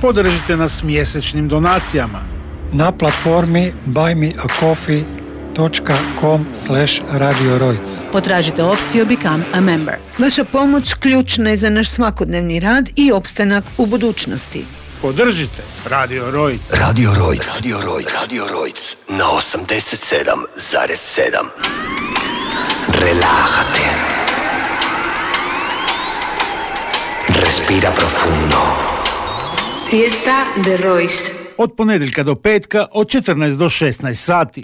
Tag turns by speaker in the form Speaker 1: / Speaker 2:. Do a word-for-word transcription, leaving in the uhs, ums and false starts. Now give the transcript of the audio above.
Speaker 1: Podržite nas mjesečnim donacijama
Speaker 2: na platformi buy me a coffee dot com slash radio rojc.
Speaker 3: Potražite opciju Become a Member.
Speaker 4: Vaša pomoć ključna je za naš svakodnevni rad i opstanak u budućnosti.
Speaker 1: Podržite Radio Rojc.
Speaker 5: Radio Rojc. Radio Rojc. Radio Rojc. Na osamdeset sedam zarez sedam. Relájate. Respira profundo.
Speaker 4: Siesta de Royce.
Speaker 1: Od ponedjeljka do petka od četrnaest do šesnaest sati.